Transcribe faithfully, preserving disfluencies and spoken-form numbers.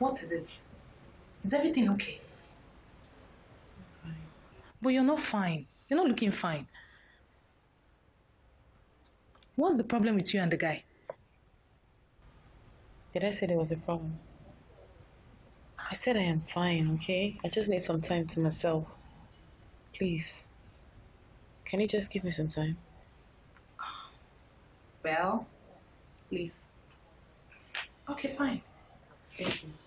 What is it? Is everything okay? Fine. But you're not fine. You're not looking fine. What's the problem with you and the guy? Did I say there was a problem? I said I am fine, okay? I just need some time to myself. Please. Can you just give me some time? Well, please. Okay, fine. Thank you.